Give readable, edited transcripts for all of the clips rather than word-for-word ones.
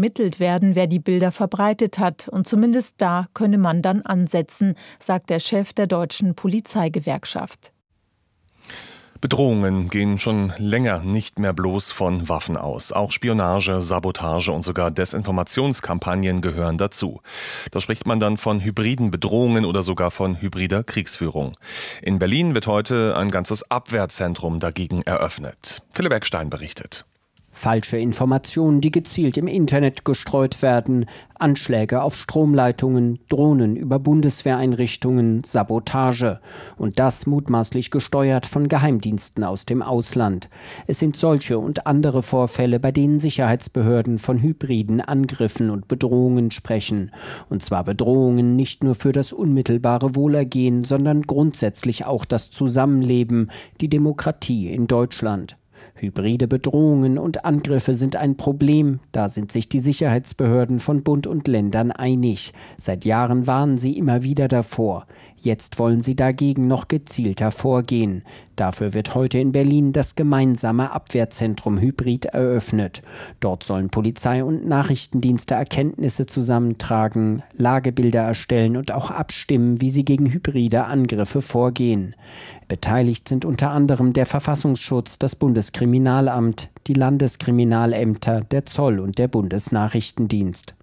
ermittelt werden, wer die Bilder verbreitet hat. Und zumindest da könne man dann ansetzen, sagt der Chef der deutschen Polizeigewerkschaft. Bedrohungen gehen schon länger nicht mehr bloß von Waffen aus. Auch Spionage, Sabotage und sogar Desinformationskampagnen gehören dazu. Da spricht man dann von hybriden Bedrohungen oder sogar von hybrider Kriegsführung. In Berlin wird heute ein ganzes Abwehrzentrum dagegen eröffnet. Philipp Eckstein berichtet. Falsche Informationen, die gezielt im Internet gestreut werden, Anschläge auf Stromleitungen, Drohnen über Bundeswehreinrichtungen, Sabotage. Und das mutmaßlich gesteuert von Geheimdiensten aus dem Ausland. Es sind solche und andere Vorfälle, bei denen Sicherheitsbehörden von hybriden Angriffen und Bedrohungen sprechen. Und zwar Bedrohungen nicht nur für das unmittelbare Wohlergehen, sondern grundsätzlich auch das Zusammenleben, die Demokratie in Deutschland. Hybride Bedrohungen und Angriffe sind ein Problem, da sind sich die Sicherheitsbehörden von Bund und Ländern einig. Seit Jahren warnen sie immer wieder davor. Jetzt wollen sie dagegen noch gezielter vorgehen. Dafür wird heute in Berlin das gemeinsame Abwehrzentrum Hybrid eröffnet. Dort sollen Polizei und Nachrichtendienste Erkenntnisse zusammentragen, Lagebilder erstellen und auch abstimmen, wie sie gegen hybride Angriffe vorgehen. Beteiligt sind unter anderem der Verfassungsschutz, das Bundeskriminalamt, die Landeskriminalämter, der Zoll und der Bundesnachrichtendienst.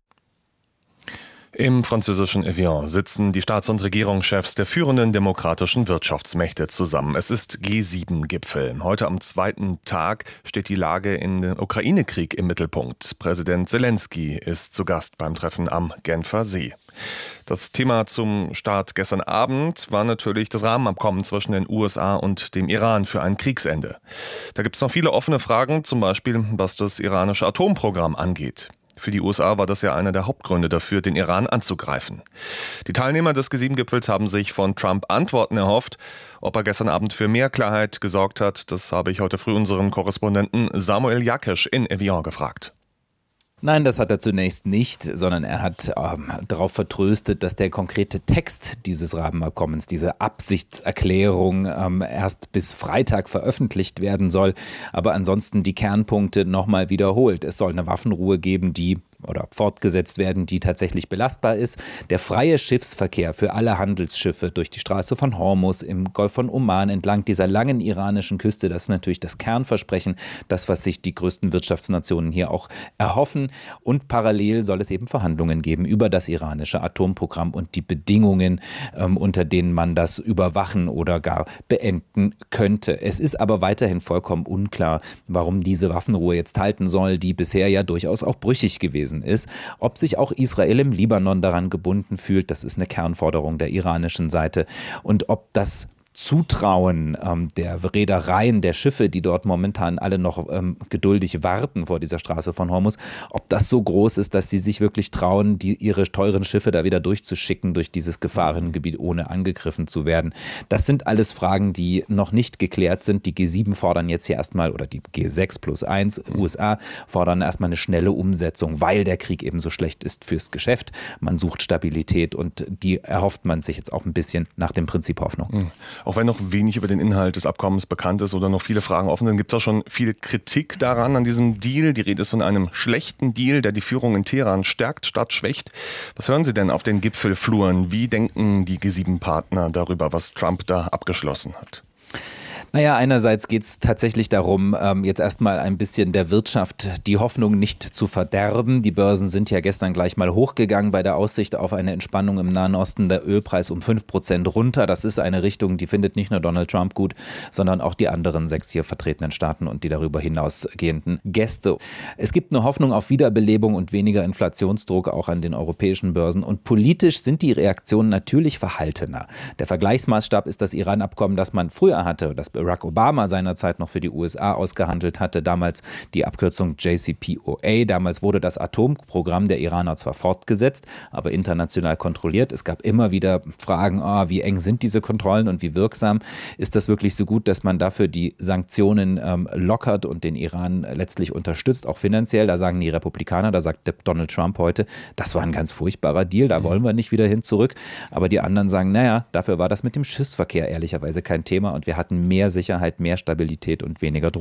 Im französischen Evian sitzen die Staats- und Regierungschefs der führenden demokratischen Wirtschaftsmächte zusammen. Es ist G7-Gipfel. Heute am zweiten Tag steht die Lage in dem Ukraine-Krieg im Mittelpunkt. Präsident Zelensky ist zu Gast beim Treffen am Genfer See. Das Thema zum Start gestern Abend war natürlich das Rahmenabkommen zwischen den USA und dem Iran für ein Kriegsende. Da gibt es noch viele offene Fragen, zum Beispiel was das iranische Atomprogramm angeht. Für die USA war das ja einer der Hauptgründe dafür, den Iran anzugreifen. Die Teilnehmer des G7-Gipfels haben sich von Trump Antworten erhofft. Ob er gestern Abend für mehr Klarheit gesorgt hat, das habe ich heute früh unseren Korrespondenten Samuel Jakesch in Evian gefragt. Nein, das hat er zunächst nicht, sondern er hat darauf vertröstet, dass der konkrete Text dieses Rahmenabkommens, diese Absichtserklärung erst bis Freitag veröffentlicht werden soll, aber ansonsten die Kernpunkte nochmal wiederholt. Es soll eine Waffenruhe geben, die fortgesetzt werden, die tatsächlich belastbar ist. Der freie Schiffsverkehr für alle Handelsschiffe durch die Straße von Hormuz, im Golf von Oman, entlang dieser langen iranischen Küste, das ist natürlich das Kernversprechen, das, was sich die größten Wirtschaftsnationen hier auch erhoffen. Und parallel soll es eben Verhandlungen geben über das iranische Atomprogramm und die Bedingungen, unter denen man das überwachen oder gar beenden könnte. Es ist aber weiterhin vollkommen unklar, warum diese Waffenruhe jetzt halten soll, die bisher ja durchaus auch brüchig gewesen ist. Ob sich auch Israel im Libanon daran gebunden fühlt, das ist eine Kernforderung der iranischen Seite. Und ob das Zutrauen der Reedereien, der Schiffe, die dort momentan alle noch geduldig warten vor dieser Straße von Hormuz, ob das so groß ist, dass sie sich wirklich trauen, ihre teuren Schiffe da wieder durchzuschicken durch dieses Gefahrengebiet, ohne angegriffen zu werden. Das sind alles Fragen, die noch nicht geklärt sind. Die G7 fordern jetzt hier erstmal, oder die G6+1 USA fordern erstmal eine schnelle Umsetzung, weil der Krieg eben so schlecht ist fürs Geschäft. Man sucht Stabilität und die erhofft man sich jetzt auch ein bisschen nach dem Prinzip Hoffnung. Auch wenn noch wenig über den Inhalt des Abkommens bekannt ist oder noch viele Fragen offen sind, gibt es auch schon viel Kritik daran, an diesem Deal. Die Rede ist von einem schlechten Deal, der die Führung in Teheran stärkt statt schwächt. Was hören Sie denn auf den Gipfelfluren? Wie denken die G7-Partner darüber, was Trump da abgeschlossen hat? Naja, einerseits geht es tatsächlich darum, jetzt erstmal ein bisschen der Wirtschaft die Hoffnung nicht zu verderben. Die Börsen sind ja gestern gleich mal hochgegangen bei der Aussicht auf eine Entspannung im Nahen Osten. Der Ölpreis um 5% runter. Das ist eine Richtung, die findet nicht nur Donald Trump gut, sondern auch die anderen 6 hier vertretenen Staaten und die darüber hinausgehenden Gäste. Es gibt eine Hoffnung auf Wiederbelebung und weniger Inflationsdruck auch an den europäischen Börsen. Und politisch sind die Reaktionen natürlich verhaltener. Der Vergleichsmaßstab ist das Iran-Abkommen, das man früher hatte, das Barack Obama seinerzeit noch für die USA ausgehandelt hatte, damals die Abkürzung JCPOA. Damals wurde das Atomprogramm der Iraner zwar fortgesetzt, aber international kontrolliert. Es gab immer wieder Fragen, wie eng sind diese Kontrollen und wie wirksam ist das wirklich so gut, dass man dafür die Sanktionen lockert und den Iran letztlich unterstützt, auch finanziell. Da sagen die Republikaner, da sagt Donald Trump heute, das war ein ganz furchtbarer Deal, da wollen wir nicht wieder hin zurück. Aber die anderen sagen, naja, dafür war das mit dem Schiffsverkehr ehrlicherweise kein Thema und wir hatten mehr Sicherheit, mehr Stabilität und weniger Drohung.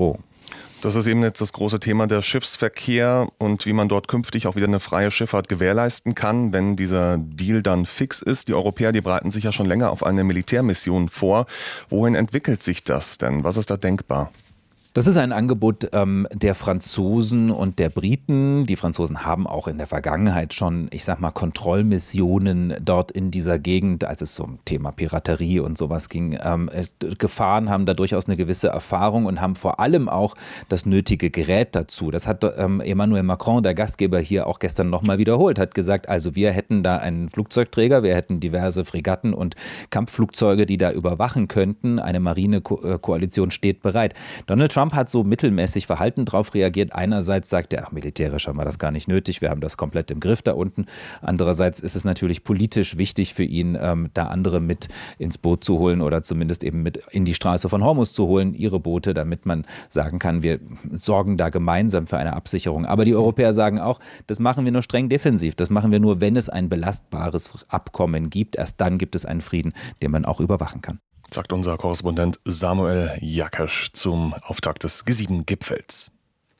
Das ist eben jetzt das große Thema, der Schiffsverkehr und wie man dort künftig auch wieder eine freie Schifffahrt gewährleisten kann, wenn dieser Deal dann fix ist. Die Europäer, die bereiten sich ja schon länger auf eine Militärmission vor. Wohin entwickelt sich das denn? Was ist da denkbar? Das ist ein Angebot der Franzosen und der Briten. Die Franzosen haben auch in der Vergangenheit schon, Kontrollmissionen dort in dieser Gegend, als es um Thema Piraterie und sowas ging, gefahren, haben da durchaus eine gewisse Erfahrung und haben vor allem auch das nötige Gerät dazu. Das hat Emmanuel Macron, der Gastgeber, hier auch gestern nochmal wiederholt, hat gesagt, also wir hätten da einen Flugzeugträger, wir hätten diverse Fregatten und Kampfflugzeuge, die da überwachen könnten. Eine Marinekoalition steht bereit. Donald Trump hat so mittelmäßig verhalten darauf reagiert. Einerseits sagt er, militärisch haben wir das gar nicht nötig, wir haben das komplett im Griff da unten. Andererseits ist es natürlich politisch wichtig für ihn, da andere mit ins Boot zu holen oder zumindest eben mit in die Straße von Hormuz zu holen, ihre Boote, damit man sagen kann, wir sorgen da gemeinsam für eine Absicherung. Aber die Europäer sagen auch, das machen wir nur streng defensiv. Das machen wir nur, wenn es ein belastbares Abkommen gibt. Erst dann gibt es einen Frieden, den man auch überwachen kann. Sagt unser Korrespondent Samuel Jakasch zum Auftakt des G7-Gipfels.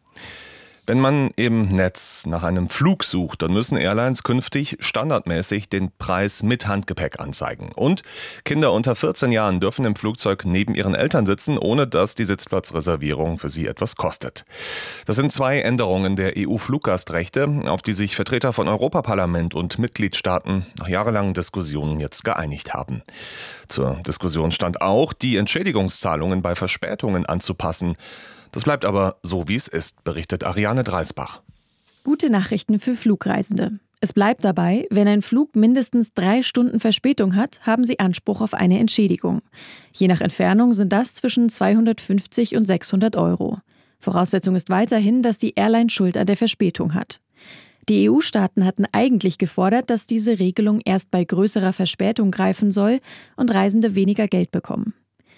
Wenn man im Netz nach einem Flug sucht, dann müssen Airlines künftig standardmäßig den Preis mit Handgepäck anzeigen. Und Kinder unter 14 Jahren dürfen im Flugzeug neben ihren Eltern sitzen, ohne dass die Sitzplatzreservierung für sie etwas kostet. Das sind 2 Änderungen der EU-Fluggastrechte, auf die sich Vertreter von Europaparlament und Mitgliedstaaten nach jahrelangen Diskussionen jetzt geeinigt haben. Zur Diskussion stand auch, die Entschädigungszahlungen bei Verspätungen anzupassen. Das bleibt aber so, wie es ist, berichtet Ariane Dreisbach. Gute Nachrichten für Flugreisende. Es bleibt dabei, wenn ein Flug mindestens 3 Stunden Verspätung hat, haben Sie Anspruch auf eine Entschädigung. Je nach Entfernung sind das zwischen 250 und 600 Euro. Voraussetzung ist weiterhin, dass die Airline Schuld an der Verspätung hat. Die EU-Staaten hatten eigentlich gefordert, dass diese Regelung erst bei größerer Verspätung greifen soll und Reisende weniger Geld bekommen.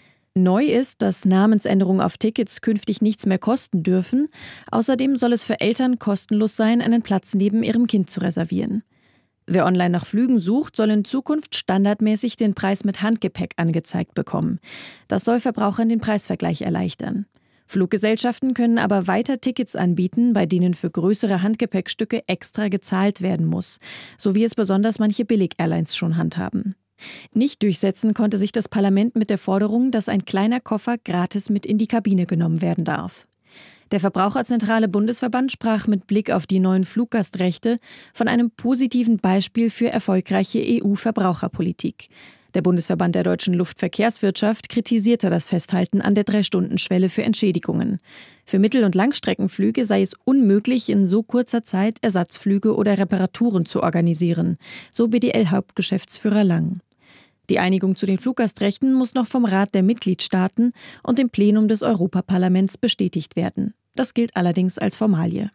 Neu ist, dass Namensänderungen auf Tickets künftig nichts mehr kosten dürfen. Außerdem soll es für Eltern kostenlos sein, einen Platz neben ihrem Kind zu reservieren. Wer online nach Flügen sucht, soll in Zukunft standardmäßig den Preis mit Handgepäck angezeigt bekommen. Das soll Verbrauchern den Preisvergleich erleichtern. Fluggesellschaften können aber weiter Tickets anbieten, bei denen für größere Handgepäckstücke extra gezahlt werden muss, so wie es besonders manche Billig-Airlines schon handhaben. Nicht durchsetzen konnte sich das Parlament mit der Forderung, dass ein kleiner Koffer gratis mit in die Kabine genommen werden darf. Der Verbraucherzentrale Bundesverband sprach mit Blick auf die neuen Fluggastrechte von einem positiven Beispiel für erfolgreiche EU-Verbraucherpolitik. Der Bundesverband der deutschen Luftverkehrswirtschaft kritisierte das Festhalten an der 3-Stunden-Schwelle für Entschädigungen. Für Mittel- und Langstreckenflüge sei es unmöglich, in so kurzer Zeit Ersatzflüge oder Reparaturen zu organisieren, so BDL-Hauptgeschäftsführer Lang. Die Einigung zu den Fluggastrechten muss noch vom Rat der Mitgliedstaaten und dem Plenum des Europaparlaments bestätigt werden. Das gilt allerdings als Formalie.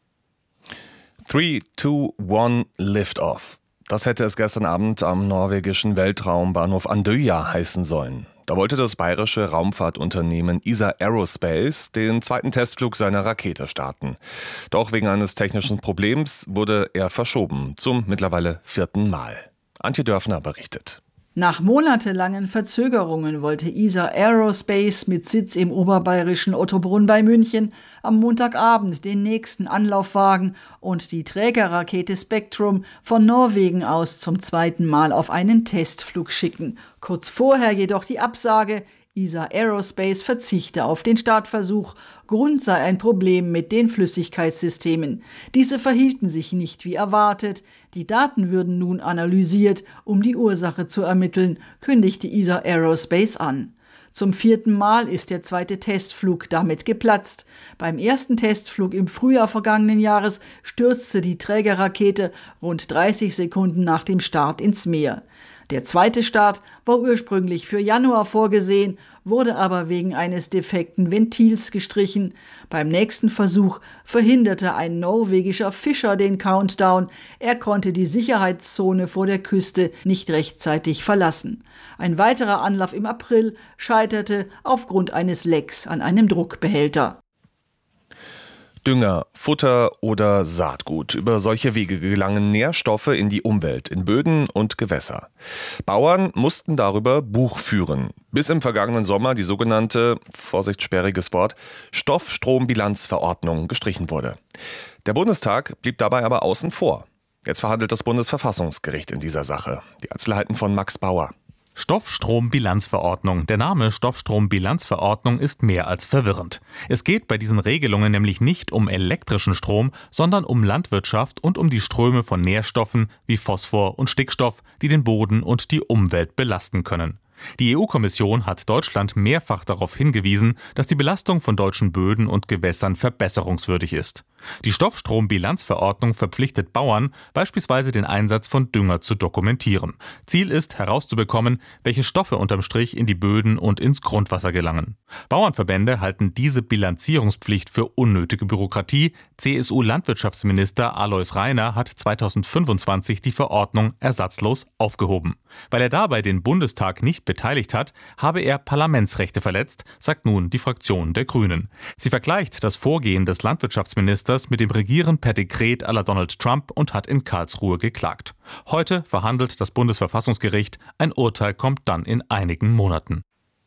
3, 2, 1, Lift-Off. Das hätte es gestern Abend am norwegischen Weltraumbahnhof Andøya heißen sollen. Da wollte das bayerische Raumfahrtunternehmen ESA Aerospace den 2. Testflug seiner Rakete starten. Doch wegen eines technischen Problems wurde er verschoben, zum mittlerweile 4. Mal. Antje Dörfner berichtet. Nach monatelangen Verzögerungen wollte ESA Aerospace mit Sitz im oberbayerischen Ottobrunn bei München am Montagabend den nächsten Anlauf wagen und die Trägerrakete Spectrum von Norwegen aus zum 2. Mal auf einen Testflug schicken. Kurz vorher jedoch die Absage, ESA Aerospace verzichte auf den Startversuch. Grund sei ein Problem mit den Flüssigkeitssystemen. Diese verhielten sich nicht wie erwartet. Die Daten würden nun analysiert, um die Ursache zu ermitteln, kündigte ESA Aerospace an. Zum 4. Mal ist der 2. Testflug damit geplatzt. Beim ersten Testflug im Frühjahr vergangenen Jahres stürzte die Trägerrakete rund 30 Sekunden nach dem Start ins Meer. Der 2. Start war ursprünglich für Januar vorgesehen, wurde aber wegen eines defekten Ventils gestrichen. Beim nächsten Versuch verhinderte ein norwegischer Fischer den Countdown. Er konnte die Sicherheitszone vor der Küste nicht rechtzeitig verlassen. Ein weiterer Anlauf im April scheiterte aufgrund eines Lecks an einem Druckbehälter. Dünger, Futter oder Saatgut. Über solche Wege gelangen Nährstoffe in die Umwelt, in Böden und Gewässer. Bauern mussten darüber Buch führen, bis im vergangenen Sommer die sogenannte, Vorsicht, sperriges Wort, Stoffstrombilanzverordnung gestrichen wurde. Der Bundestag blieb dabei aber außen vor. Jetzt verhandelt das Bundesverfassungsgericht in dieser Sache. Die Einzelheiten von Max Bauer. Stoffstrombilanzverordnung. Der Name Stoffstrombilanzverordnung ist mehr als verwirrend. Es geht bei diesen Regelungen nämlich nicht um elektrischen Strom, sondern um Landwirtschaft und um die Ströme von Nährstoffen wie Phosphor und Stickstoff, die den Boden und die Umwelt belasten können. Die EU-Kommission hat Deutschland mehrfach darauf hingewiesen, dass die Belastung von deutschen Böden und Gewässern verbesserungswürdig ist. Die Stoffstrombilanzverordnung verpflichtet Bauern, beispielsweise den Einsatz von Dünger zu dokumentieren. Ziel ist, herauszubekommen, welche Stoffe unterm Strich in die Böden und ins Grundwasser gelangen. Bauernverbände halten diese Bilanzierungspflicht für unnötige Bürokratie. CSU-Landwirtschaftsminister Alois Rainer hat 2025 die Verordnung ersatzlos aufgehoben. Weil er dabei den Bundestag nicht beteiligt hat, habe er Parlamentsrechte verletzt, sagt nun die Fraktion der Grünen. Sie vergleicht das Vorgehen des Landwirtschaftsministers mit dem Regieren per Dekret à la Donald Trump und hat in Karlsruhe geklagt. Heute verhandelt das Bundesverfassungsgericht. Ein Urteil kommt dann in einigen Monaten.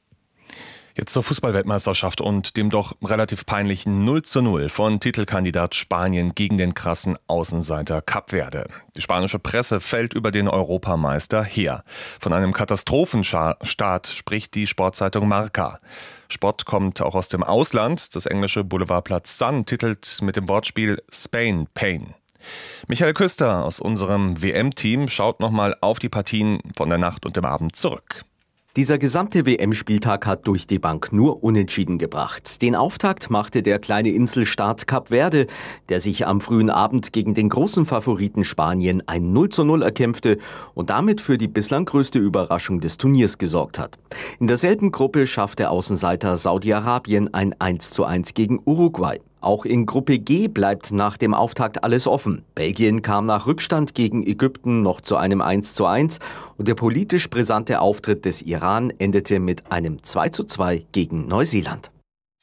Jetzt zur Fußball-Weltmeisterschaft und dem doch relativ peinlichen 0:0 von Titelkandidat Spanien gegen den krassen Außenseiter Kap Verde. Die spanische Presse fällt über den Europameister her. Von einem Katastrophenstart spricht die Sportzeitung Marca. Sport kommt auch aus dem Ausland. Das englische Boulevardblatt Sun titelt mit dem Wortspiel Spain Pain. Michael Küster aus unserem WM-Team schaut nochmal auf die Partien von der Nacht und dem Abend zurück. Dieser gesamte WM-Spieltag hat durch die Bank nur Unentschieden gebracht. Den Auftakt machte der kleine Inselstaat Kap Verde, der sich am frühen Abend gegen den großen Favoriten Spanien ein 0:0 erkämpfte und damit für die bislang größte Überraschung des Turniers gesorgt hat. In derselben Gruppe schaffte Außenseiter Saudi-Arabien ein 1:1 gegen Uruguay. Auch in Gruppe G bleibt nach dem Auftakt alles offen. Belgien kam nach Rückstand gegen Ägypten noch zu einem 1:1 und der politisch brisante Auftritt des Iran endete mit einem 2:2 gegen Neuseeland.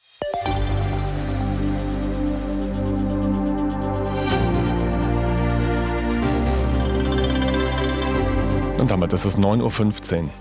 Und damit ist es 9:15 Uhr.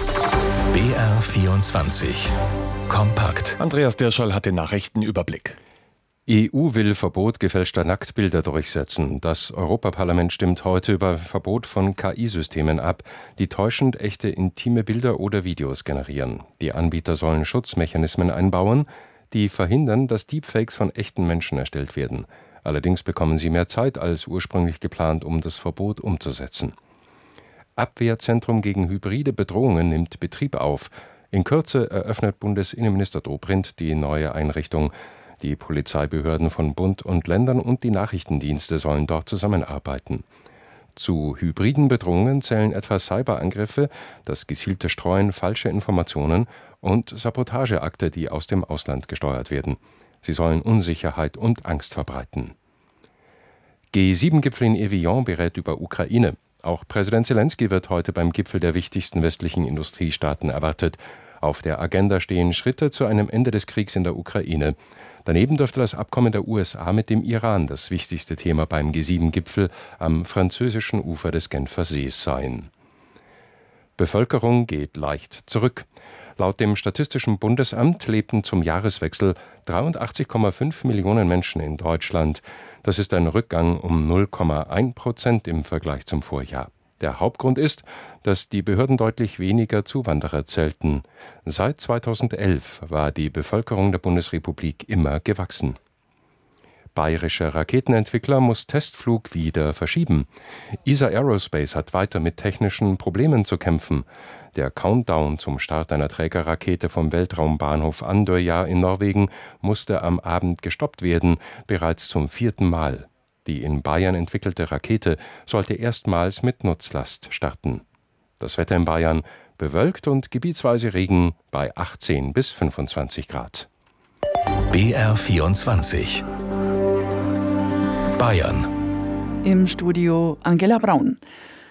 BR24 Kompakt. Andreas Dirschall hat den Nachrichtenüberblick. EU will Verbot gefälschter Nacktbilder durchsetzen. Das Europaparlament stimmt heute über Verbot von KI-Systemen ab, die täuschend echte intime Bilder oder Videos generieren. Die Anbieter sollen Schutzmechanismen einbauen, die verhindern, dass Deepfakes von echten Menschen erstellt werden. Allerdings bekommen sie mehr Zeit als ursprünglich geplant, um das Verbot umzusetzen. Abwehrzentrum gegen hybride Bedrohungen nimmt Betrieb auf. In Kürze eröffnet Bundesinnenminister Dobrindt die neue Einrichtung. Die Polizeibehörden von Bund und Ländern und die Nachrichtendienste sollen dort zusammenarbeiten. Zu hybriden Bedrohungen zählen etwa Cyberangriffe, das gezielte Streuen falscher Informationen und Sabotageakte, die aus dem Ausland gesteuert werden. Sie sollen Unsicherheit und Angst verbreiten. G7-Gipfel in Evian berät über Ukraine. Auch Präsident Zelensky wird heute beim Gipfel der wichtigsten westlichen Industriestaaten erwartet. Auf der Agenda stehen Schritte zu einem Ende des Kriegs in der Ukraine. Daneben dürfte das Abkommen der USA mit dem Iran das wichtigste Thema beim G7-Gipfel am französischen Ufer des Genfer Sees sein. Bevölkerung geht leicht zurück. Laut dem Statistischen Bundesamt lebten zum Jahreswechsel 83,5 Millionen Menschen in Deutschland. Das ist ein Rückgang um 0,1% im Vergleich zum Vorjahr. Der Hauptgrund ist, dass die Behörden deutlich weniger Zuwanderer zählten. Seit 2011 war die Bevölkerung der Bundesrepublik immer gewachsen. Bayerischer Raketenentwickler muss Testflug wieder verschieben. ESA Aerospace hat weiter mit technischen Problemen zu kämpfen. Der Countdown zum Start einer Trägerrakete vom Weltraumbahnhof Andøya in Norwegen musste am Abend gestoppt werden, bereits zum 4. Mal. Die in Bayern entwickelte Rakete sollte erstmals mit Nutzlast starten. Das Wetter in Bayern bewölkt und gebietsweise Regen bei 18 bis 25 Grad. BR24 Bayern. Im Studio Angela Braun.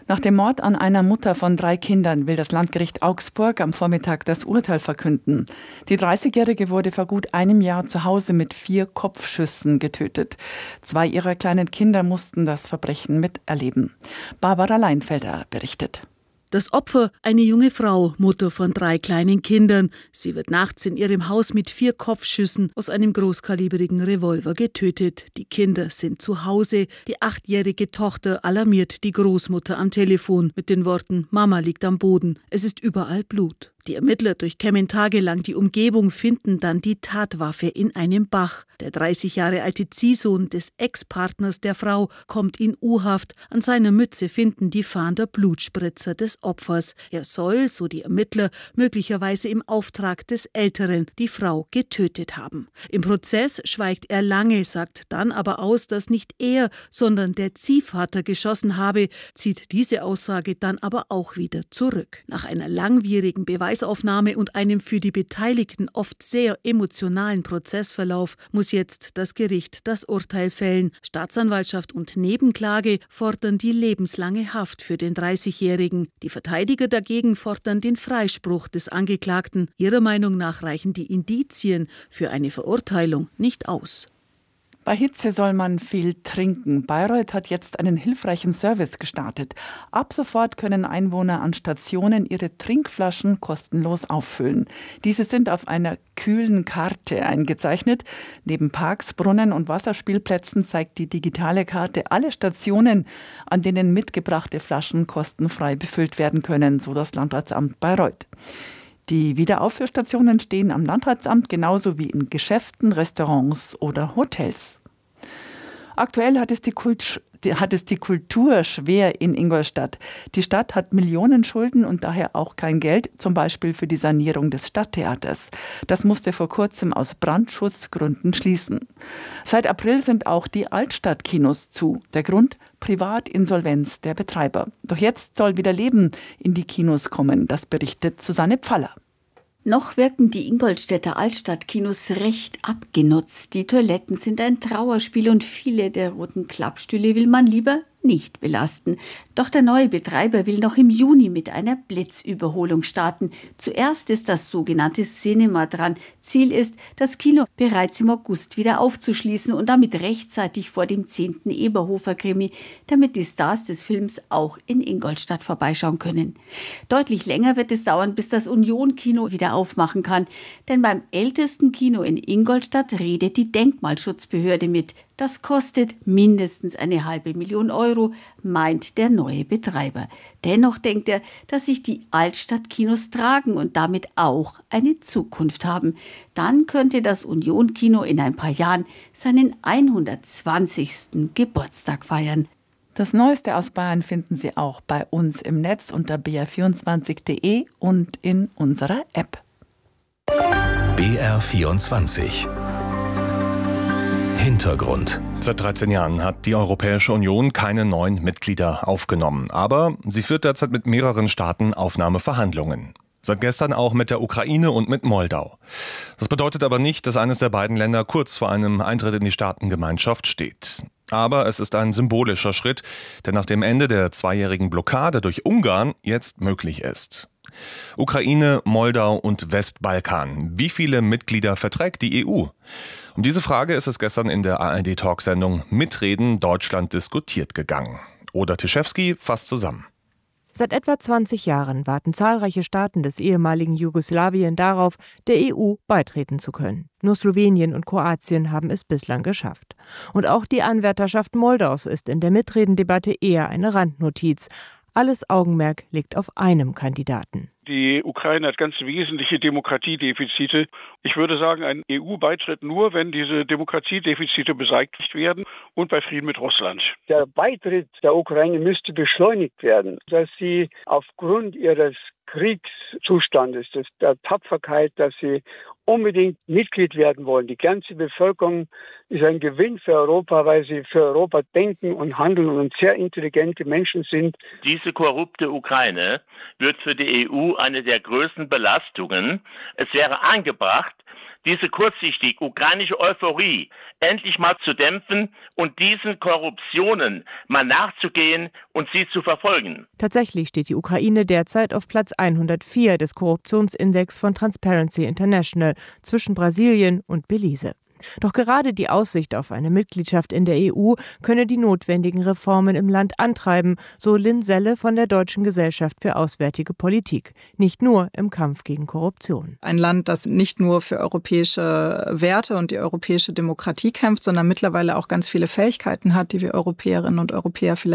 Nach dem Mord an einer Mutter von 3 Kindern will das Landgericht Augsburg am Vormittag das Urteil verkünden. Die 30-Jährige wurde vor gut einem Jahr zu Hause mit 4 Kopfschüssen getötet. 2 ihrer kleinen Kinder mussten das Verbrechen miterleben. Barbara Leinfelder berichtet. Das Opfer, eine junge Frau, Mutter von 3 kleinen Kindern. Sie wird nachts in ihrem Haus mit 4 Kopfschüssen aus einem großkalibrigen Revolver getötet. Die Kinder sind zu Hause. Die 8-jährige Tochter alarmiert die Großmutter am Telefon mit den Worten: Mama liegt am Boden, es ist überall Blut. Die Ermittler durchkämmen tagelang die Umgebung, finden dann die Tatwaffe in einem Bach. Der 30 Jahre alte Ziehsohn des Ex-Partners der Frau kommt in U-Haft. An seiner Mütze finden die Fahnder Blutspritzer des Opfers. Er soll, so die Ermittler, möglicherweise im Auftrag des Älteren die Frau getötet haben. Im Prozess schweigt er lange, sagt dann aber aus, dass nicht er, sondern der Ziehvater geschossen habe, zieht diese Aussage dann aber auch wieder zurück. Nach einer langwierigen Beweisaufnahme und einem für die Beteiligten oft sehr emotionalen Prozessverlauf muss jetzt das Gericht das Urteil fällen. Staatsanwaltschaft und Nebenklage fordern die lebenslange Haft für den 30-Jährigen. Die Verteidiger dagegen fordern den Freispruch des Angeklagten. Ihrer Meinung nach reichen die Indizien für eine Verurteilung nicht aus. Bei Hitze soll man viel trinken. Bayreuth hat jetzt einen hilfreichen Service gestartet. Ab sofort können Einwohner an Stationen ihre Trinkflaschen kostenlos auffüllen. Diese sind auf einer kühlen Karte eingezeichnet. Neben Parks, Brunnen und Wasserspielplätzen zeigt die digitale Karte alle Stationen, an denen mitgebrachte Flaschen kostenfrei befüllt werden können, so das Landratsamt Bayreuth. Die Wiederauffüllstationen stehen am Landratsamt genauso wie in Geschäften, Restaurants oder Hotels. Aktuell hat es die Kultur schwer in Ingolstadt. Die Stadt hat Millionenschulden und daher auch kein Geld, zum Beispiel für die Sanierung des Stadttheaters. Das musste vor kurzem aus Brandschutzgründen schließen. Seit April sind auch die Altstadtkinos zu. Der Grund: Privatinsolvenz der Betreiber. Doch jetzt soll wieder Leben in die Kinos kommen, das berichtet Susanne Pfaller. Noch wirken die Ingolstädter Altstadtkinos recht abgenutzt. Die Toiletten sind ein Trauerspiel und viele der roten Klappstühle will man lieber nicht belasten. Doch der neue Betreiber will noch im Juni mit einer Blitzüberholung starten. Zuerst ist das sogenannte Cinema dran. Ziel ist, das Kino bereits im August wieder aufzuschließen und damit rechtzeitig vor dem 10. Eberhofer-Krimi, damit die Stars des Films auch in Ingolstadt vorbeischauen können. Deutlich länger wird es dauern, bis das Union-Kino wieder aufmachen kann. Denn beim ältesten Kino in Ingolstadt redet die Denkmalschutzbehörde mit. Das kostet mindestens 500.000 Euro, meint der neue Betreiber. Dennoch denkt er, dass sich die Altstadtkinos tragen und damit auch eine Zukunft haben. Dann könnte das Union-Kino in ein paar Jahren seinen 120. Geburtstag feiern. Das Neueste aus Bayern finden Sie auch bei uns im Netz unter br24.de und in unserer App. BR24 Hintergrund. Seit 13 Jahren hat die Europäische Union keine neuen Mitglieder aufgenommen. Aber sie führt derzeit mit mehreren Staaten Aufnahmeverhandlungen. Seit gestern auch mit der Ukraine und mit Moldau. Das bedeutet aber nicht, dass eines der beiden Länder kurz vor einem Eintritt in die Staatengemeinschaft steht. Aber es ist ein symbolischer Schritt, der nach dem Ende der 2-jährigen Blockade durch Ungarn jetzt möglich ist. Ukraine, Moldau und Westbalkan. Wie viele Mitglieder verträgt die EU? Um diese Frage ist es gestern in der ARD-Talksendung Mitreden Deutschland diskutiert gegangen. Oda Tischewski fasst zusammen. Seit etwa 20 Jahren warten zahlreiche Staaten des ehemaligen Jugoslawien darauf, der EU beitreten zu können. Nur Slowenien und Kroatien haben es bislang geschafft. Und auch die Anwärterschaft Moldaus ist in der Mitredendebatte eher eine Randnotiz. Alles Augenmerk liegt auf einem Kandidaten. Die Ukraine hat ganz wesentliche Demokratiedefizite. Ich würde sagen, ein EU-Beitritt nur, wenn diese Demokratiedefizite beseitigt werden und bei Frieden mit Russland. Der Beitritt der Ukraine müsste beschleunigt werden, dass sie aufgrund ihres Kriegszustandes, der Tapferkeit, dass sie unbedingt Mitglied werden wollen. Die ganze Bevölkerung ist ein Gewinn für Europa, weil sie für Europa denken und handeln und sehr intelligente Menschen sind. Diese korrupte Ukraine wird für die EU eine der größten Belastungen. Es wäre angebracht, diese kurzsichtig ukrainische Euphorie endlich mal zu dämpfen und diesen Korruptionen mal nachzugehen und sie zu verfolgen. Tatsächlich steht die Ukraine derzeit auf Platz 104 des Korruptionsindex von Transparency International zwischen Brasilien und Belize. Doch gerade die Aussicht auf eine Mitgliedschaft in der EU könne die notwendigen Reformen im Land antreiben, so Lynn Selle von der Deutschen Gesellschaft für Auswärtige Politik. Nicht nur im Kampf gegen Korruption. Ein Land, das nicht nur für europäische Werte und die europäische Demokratie kämpft, sondern mittlerweile auch ganz viele Fähigkeiten hat, die wir Europäerinnen und Europäer vielleicht